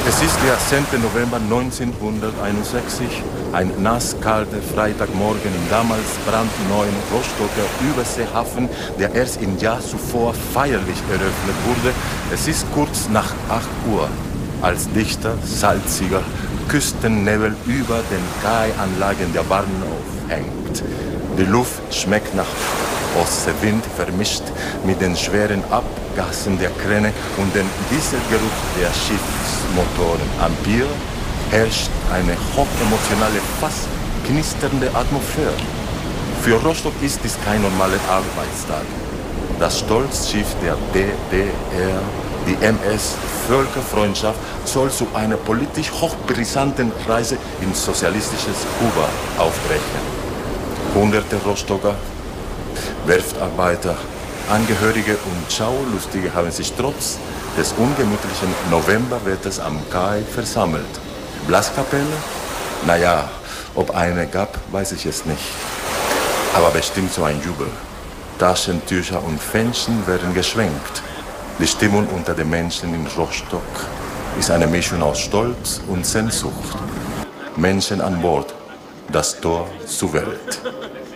Es ist der 10. November 1961, ein nasskalter Freitagmorgen im damals brandneuen Rostocker Überseehafen, der erst im Jahr zuvor feierlich eröffnet wurde. Es ist kurz nach 8 Uhr, als dichter, salziger Küstennebel über den Kaianlagen der Bahnhof hängt. Die Luft schmeckt nach Ostseewind, vermischt mit den schweren Abgassen der Kräne und dem Dieselgeruch der Schiffsmotoren. Am Pier herrscht eine hochemotionale, fast knisternde Atmosphäre. Für Rostock ist dies kein normaler Arbeitstag. Das Stolzschiff der DDR, die MS Völkerfreundschaft, soll zu einer politisch hochbrisanten Reise in sozialistisches Kuba aufbrechen. Hunderte Rostocker, Werftarbeiter, Angehörige und Schaulustige haben sich trotz des ungemütlichen Novemberwetters am Kai versammelt. Blaskapelle? Naja, ob eine gab, weiß ich es nicht. Aber bestimmt so ein Jubel. Taschentücher und Fähnchen werden geschwenkt. Die Stimmung unter den Menschen in Rostock ist eine Mischung aus Stolz und Sehnsucht. Menschen an Bord, das Tor zur Welt.